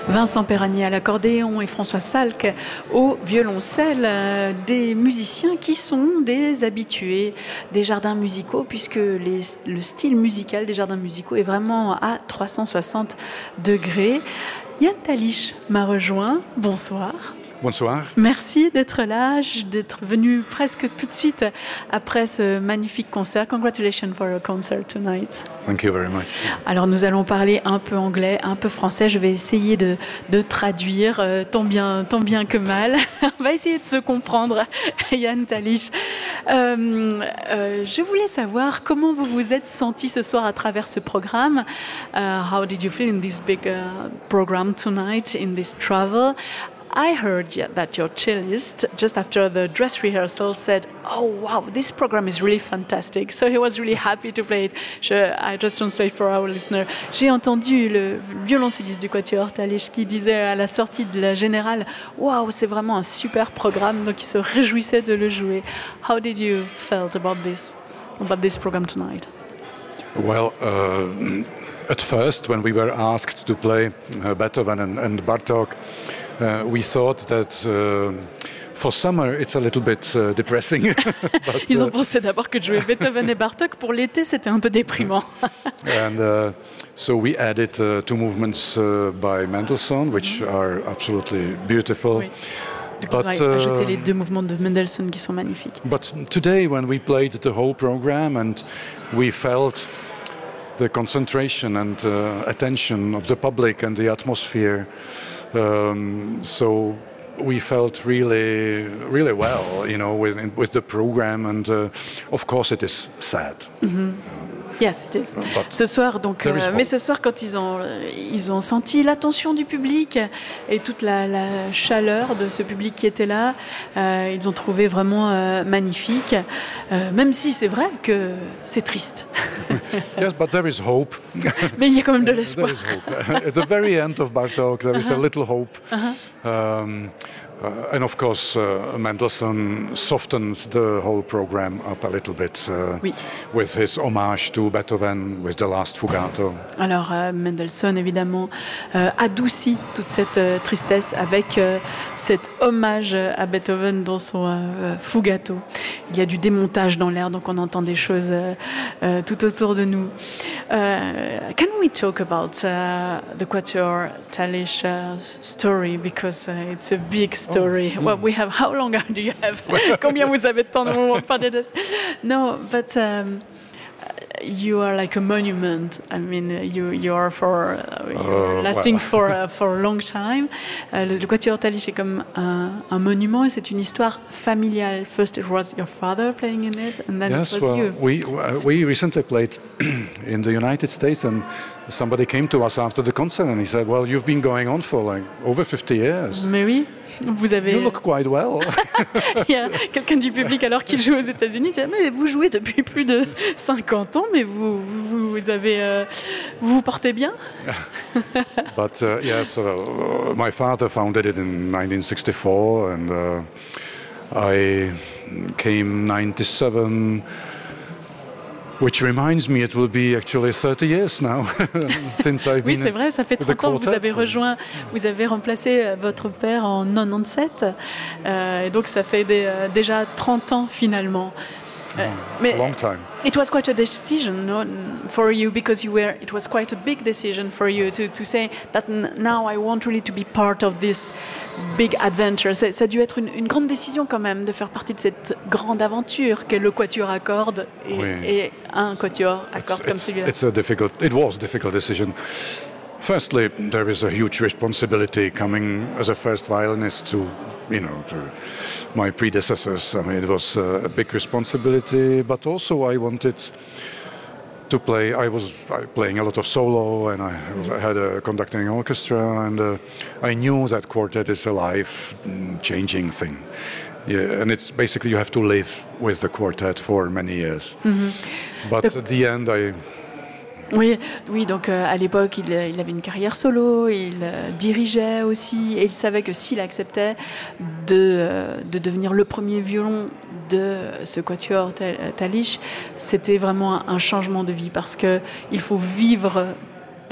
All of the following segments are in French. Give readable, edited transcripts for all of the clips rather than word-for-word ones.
Vincent Perranier à l'accordéon et François Salk au violoncelle, des musiciens qui sont des habitués des jardins musicaux, puisque le style musical des jardins musicaux est vraiment à 360 degrés. Yann Talisch m'a rejoint. Bonsoir. Bonsoir. Merci d'être là, d'être venu presque tout de suite après ce magnifique concert. Congratulations for your concert tonight. Thank you very much. Alors nous allons parler un peu anglais, un peu français. Je vais essayer de traduire tant bien que mal. On va essayer de se comprendre, Yann Talisch. Je voulais savoir comment vous vous êtes senti ce soir à travers ce programme. How did you feel in this big program tonight, in this travel? I heard that your cellist, just after the dress rehearsal, said, "Oh wow, this program is really fantastic." So he was really happy to play it. I just translate for our listener. J'ai entendu le violoncelliste du Quatuor Talisch qui disait à la sortie de la générale, "Wow, c'est vraiment un super programme." Donc il se réjouissait de le jouer. How did you felt about this program tonight? Well, at first, when we were asked to play Beethoven and Bartók, we thought that for summer it's a little bit depressing. But, ils ont pensé d'abord que de jouer Beethoven et Bartók pour l'été c'était un peu déprimant. And so we added two movements by Mendelssohn, which are absolutely beautiful. Oui. Donc ils ont ajouté les deux mouvements de Mendelssohn qui sont magnifiques. But today, when we played the whole program and we felt the concentration and attention of the public and the atmosphere, so we felt really well, you know, with the program, and of course it is sad. Mm-hmm. Yes, it is. Ce soir, donc, mais ce soir, quand ils ont senti l'attention du public et toute la chaleur de ce public qui était là, ils ont trouvé vraiment magnifique, même si c'est vrai que c'est triste. Yes, but there is hope. Mais il y a quand même de l'espoir. There is hope. At the very end of Bartók, there is a little hope. And of course, Mendelssohn softens the whole program up a little bit with his homage to Beethoven, with the last Fugato. Alors, Mendelssohn, évidemment, adoucit toute cette tristesse avec cet hommage à Beethoven dans son Fugato. Il y a du démontage dans l'air, donc on entend des choses tout autour de nous. Can we talk about the Quatuor Talisch story, because it's a big story. Well, we have. How long do you have? Combien vous avez de temps pour parler de ça? No, but you are like a monument. I mean, you are lasting for a long time. Le Quatuor Talisch est comme un monument, et c'est une histoire familiale. First, it was your father playing in it, and then it was you. We recently played in the United States, and somebody came to us after the concert, and he said, "Well, you've been going on for like over 50 years." Mais oui. Vous avez... You look quite well. Il y a quelqu'un du public alors qu'il joue aux États-Unis qui dit, mais vous jouez depuis plus de 50 ans, mais vous vous portez bien. But yes, my father founded it in 1964, and I came 97. Which reminds me, it will be actually 30 years now since I've been. Oui, c'est vrai, ça fait 30 ans que vous avez remplacé votre père en 97, et donc ça fait déjà 30 ans finalement. Mais long time. It was quite a decision for you, because it was quite a big decision for you to say that now I want really to be part of this big adventure. Ça a dû être une grande décision quand même de faire partie de cette grande aventure qu'est le Quatuor à cordes et un Quatuor à cordes comme celui-là. It was a difficult decision. Firstly, there is a huge responsibility coming as a first violinist to my predecessors. I mean, it was a big responsibility, but also I wanted to play. I was playing a lot of solo, and I had a conducting orchestra, and I knew that quartet is a life-changing thing. Yeah, and it's basically you have to live with the quartet for many years. Mm-hmm. But at the end, Oui, donc à l'époque, il avait une carrière solo, il dirigeait aussi, et il savait que s'il acceptait de devenir le premier violon de ce Quatuor Talisch, c'était vraiment un changement de vie, parce qu'il faut vivre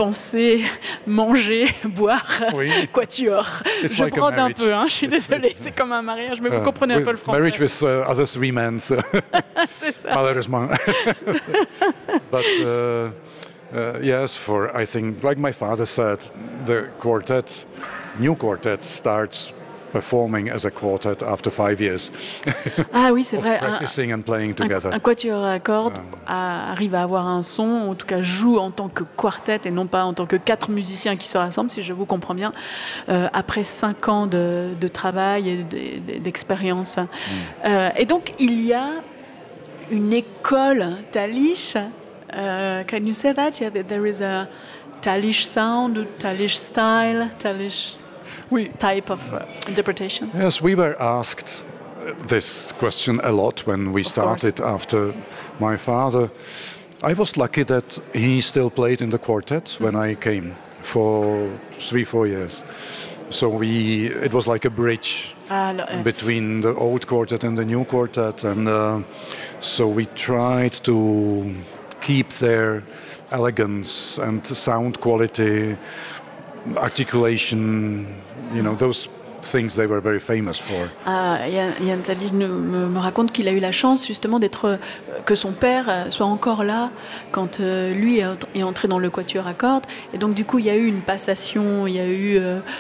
penser, manger, boire, Oui. quatuor. It's Je like a brode un marriage. peu, hein, je suis désolée, c'est comme un mariage, mais vous comprenez un peu le français. Marriage with other three men. C'est ça. Malheureusement. But yes, I think, like my father said, the new quartet starts performing as a quartet after 5 years Ah oui, c'est of vrai. practicing and playing together. Un quatuor à cordes arrive à avoir un son, en tout cas joue en tant que quartet et non pas en tant que 4 musiciens qui se rassemblent, si je vous comprends bien, après 5 ans de travail et d'expérience. Et donc, il y a une école Talich. Can you say that? Yeah, there is a Talich sound, Talich style, Talich type of interpretation. Yes, we were asked this question a lot when we started after my father. I was lucky that he still played in the quartet when I came for 3-4 years. So it was like a bridge between the old quartet and the new quartet, and so we tried to keep their elegance and sound quality, articulation, those things they were very famous for. Yann Talich me raconte qu'il a eu la chance justement que son père soit encore là quand lui est entré dans le quatuor à cordes, et donc du coup il y a eu une passation, il y a eu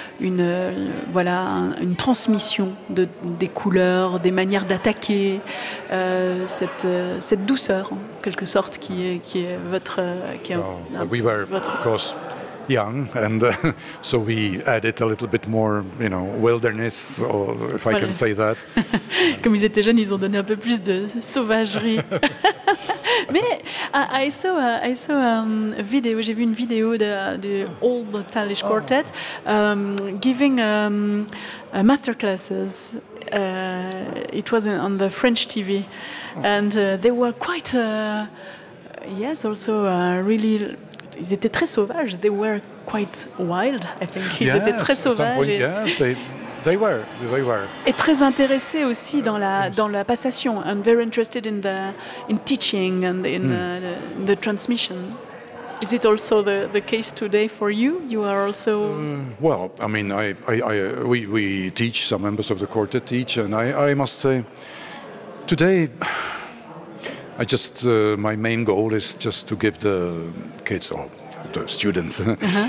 une transmission des couleurs, des manières d'attaquer, cette douceur en quelque sorte qui est votre we were of course young, and so we added a little bit more, wilderness, or if I can say that. Comme ils étaient jeunes, ils ont donné un peu plus de sauvagerie. Mais I saw a video. J'ai vu une vidéo de Old Talich Quartet giving masterclasses. It was on the French TV, and they were quite, also really. Ils étaient très sauvages. They were quite wild, I think. Ils étaient très sauvages. Point, they were. Et très intéressés aussi dans la passation, and very interested in teaching and in the transmission. Is it also the case today for you? You are also. Well, I mean, we teach. Some members of the quartet teach, and I must say, today. My main goal is just to give the kids or the students,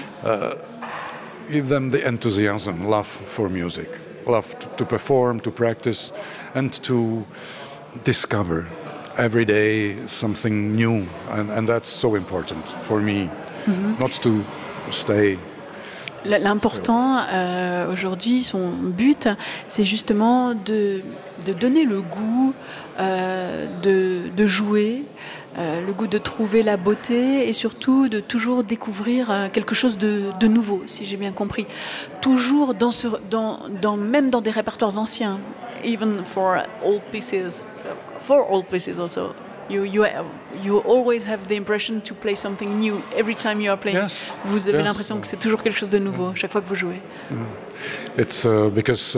give them the enthusiasm, love for music, love to perform, to practice, and to discover every day something new, and that's so important for me, not to stay. L'important aujourd'hui, son but, c'est justement de donner le goût de jouer, le goût de trouver la beauté, et surtout de toujours découvrir quelque chose de nouveau, si j'ai bien compris. Toujours même dans des répertoires anciens, even for old pieces also. You always have the impression to play something new every time you are playing. Yes. Vous avez l'impression que c'est toujours quelque chose de nouveau chaque fois que vous jouez. It's because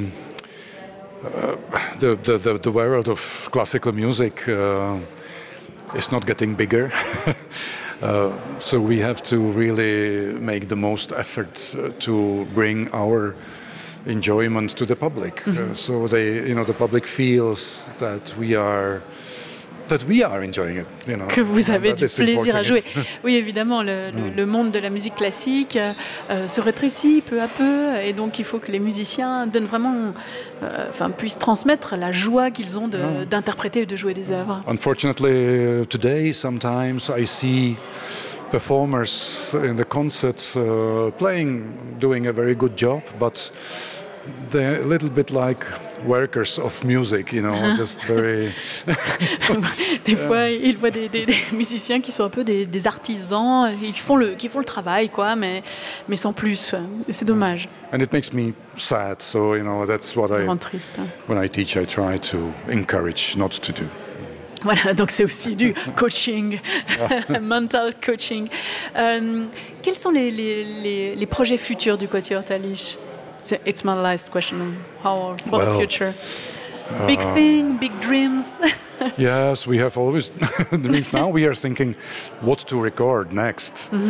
the world of classical music is not getting bigger. So we have to really make the most effort to bring our enjoyment to the public. So the public feels that we are enjoying it, que vous avez du plaisir à jouer. Oui, évidemment, le monde de la musique classique se rétrécit peu à peu, et donc il faut que les musiciens donnent vraiment, puissent transmettre la joie qu'ils ont d'interpréter et de jouer des œuvres. Unfortunately, today sometimes I see performers in the concert doing a very good job, but they're a little bit like workers of music, just very. Des fois, il voit des musiciens qui sont un peu des artisans, qui font le travail, quoi, mais sans plus. Et c'est dommage. And it makes me sad. So that's what ça rend triste. When I teach, I try to encourage not to do. Voilà, donc c'est aussi du coaching, mental coaching. Quels sont les projets futurs du Quatuor Talich? It's my last question. For the future? Big thing, big dreams? Yes, we have always dreams. Now we are thinking what to record next.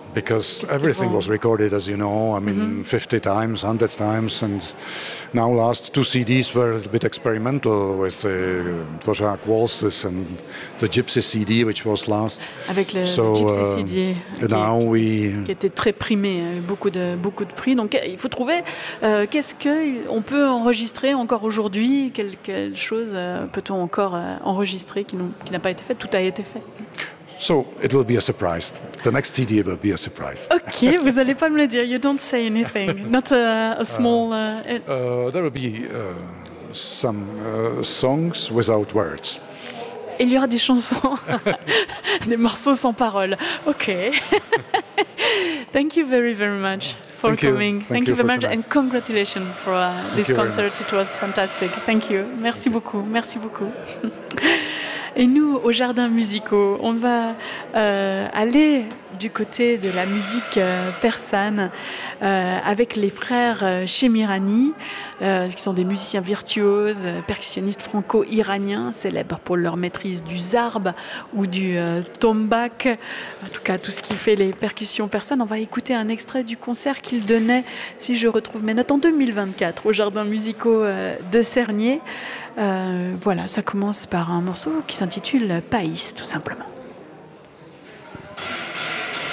because everything was recorded, as you know, I mean, 50 times, 100 times, and now last 2 CDs were a little bit experimental with the Dvořák waltzes and the Gypsy CD, which was last. Avec le Gypsy CD, qui était très primé, beaucoup de prix. Donc il faut trouver qu'est-ce qu'on peut enregistrer encore aujourd'hui, quelle chose peut-on encore enregistrer qui n'a pas été fait, tout a été fait. So it will be a surprise. The next CD will be a surprise. Ok, vous n'allez pas me le dire. You don't say anything. Not a small. There will be some songs without words. Il y aura des chansons, des morceaux sans paroles. Ok. Thank you very, very much for coming. Thank you very much and congratulations for this concert. It was fantastic. Thank you. Merci beaucoup. Merci beaucoup. Et nous, au Jardin Musicaux, on va aller du côté de la musique persane avec les frères Shemirani, qui sont des musiciens virtuoses, percussionnistes franco-iraniens, célèbres pour leur maîtrise du zarb ou du tombak, en tout cas tout ce qui fait les percussions persanes. On va écouter un extrait du concert qu'ils donnaient, si je retrouve mes notes, en 2024 au Jardin Musicaux de Cernier. Voilà, ça commence par un morceau qui s'intitule Païs, tout simplement.